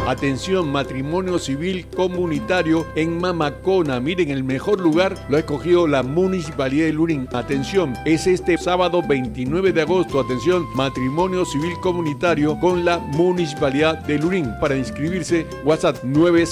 Atención, matrimonio civil comunitario en Mamacona. Miren, el mejor lugar lo ha escogido la Municipalidad de Lurín. Atención, es este sábado 29 de agosto. Atención, matrimonio civil comunitario con la Municipalidad de Lurín. Para inscribirse, WhatsApp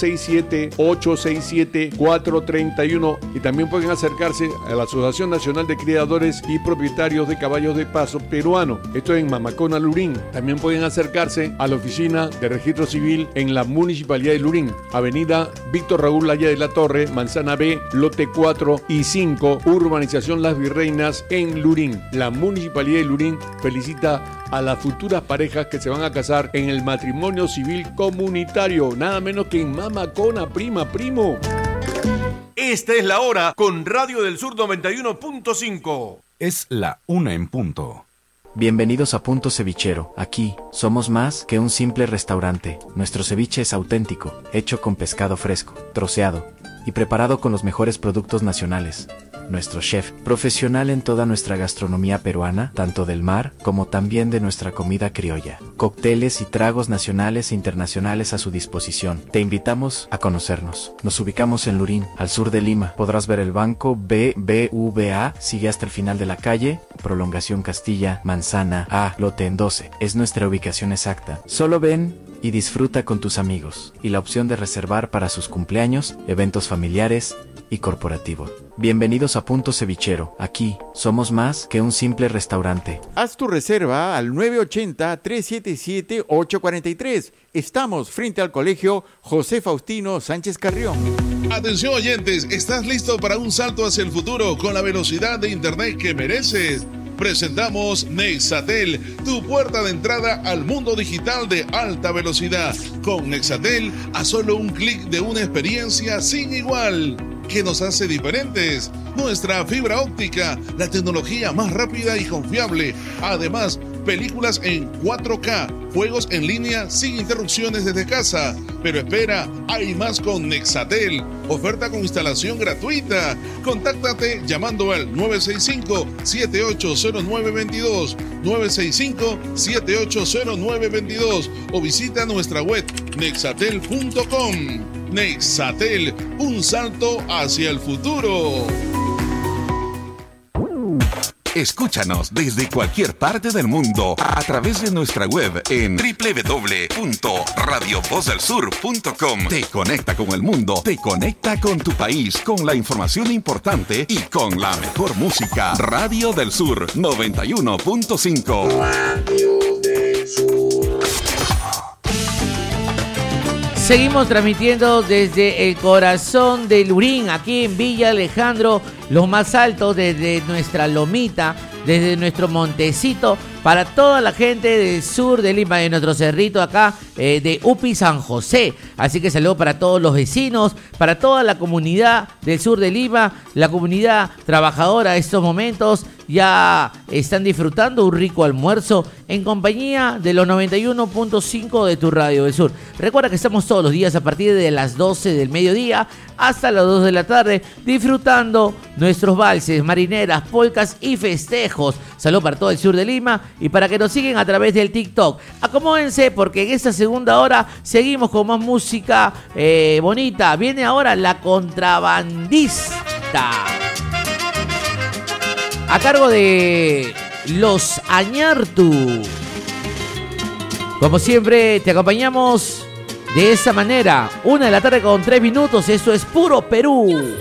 967-867-431 y también pueden acercarse a la Asociación Nacional de Criadores y Propietarios de Caballos de Paso Peruano. Esto en Mamacona, Lurín. También pueden acercarse a la oficina de registro civil en la Municipalidad de Lurín, Avenida Víctor Raúl Laya de la Torre, Manzana B, lote 4 y 5, Urbanización Las Virreinas en Lurín. La Municipalidad de Lurín felicita a las futuras parejas que se van a casar en el matrimonio civil comunitario, nada menos que en Mamacona, primo. Esta es la hora con Radio del Sur 91.5. Es la 1 en punto. Bienvenidos a Punto Cevichero. Aquí, somos más que un simple restaurante. Nuestro ceviche es auténtico, hecho con pescado fresco, troceado y preparado con los mejores productos nacionales. Nuestro chef, profesional en toda nuestra gastronomía peruana, tanto del mar como también de nuestra comida criolla. Cócteles y tragos nacionales e internacionales a su disposición. Te invitamos a conocernos. Nos ubicamos en Lurín, al sur de Lima. Podrás ver el banco BBVA, sigue hasta el final de la calle, Prolongación Castilla, Manzana A, lote en 12. Es nuestra ubicación exacta. Solo ven y disfruta con tus amigos. Y la opción de reservar para sus cumpleaños, eventos familiares y corporativo. Bienvenidos a Punto Cevichero. Aquí somos más que un simple restaurante. Haz tu reserva al 980-377-843. Estamos frente al Colegio José Faustino Sánchez Carrión. Atención oyentes, ¿estás listo para un salto hacia el futuro con la velocidad de internet que mereces? Presentamos Nexatel, tu puerta de entrada al mundo digital de alta velocidad. Con Nexatel, a solo un clic de una experiencia sin igual. ¿Qué nos hace diferentes? Nuestra fibra óptica, la tecnología más rápida y confiable. Además, películas en 4K, juegos en línea sin interrupciones desde casa. Pero espera, hay más con Nexatel. Oferta con instalación gratuita. Contáctate llamando al 965-780922, 965-780922 o visita nuestra web nexatel.com. Nexatel, un salto hacia el futuro. Escúchanos desde cualquier parte del mundo a través de nuestra web en www.radiovozelsur.com. Te conecta con el mundo, te conecta con tu país, con la información importante y con la mejor música. Radio del Sur 91.5. Radio del Sur. Seguimos transmitiendo desde el corazón de Lurín, aquí en Villa Alejandro, los más altos, desde nuestra lomita, desde nuestro montecito, para toda la gente del sur de Lima, de nuestro cerrito acá, de Upi San José. Así que saludo para todos los vecinos, para toda la comunidad del sur de Lima, la comunidad trabajadora. Estos momentos ya están disfrutando un rico almuerzo en compañía de los 91.5 de tu Radio del Sur. Recuerda que estamos todos los días a partir de las 12 del mediodía hasta las 2 de la tarde, disfrutando nuestros valses, marineras, polcas y festejos. Saludos para todo el sur de Lima y para que nos siguen a través del TikTok. Acomódense porque en esta segunda hora seguimos con más música bonita. Viene ahora La Contrabandista, a cargo de Los Añartu. Como siempre, te acompañamos de esa manera. 1 de la tarde con 3 minutos. Esto es Puro Perú.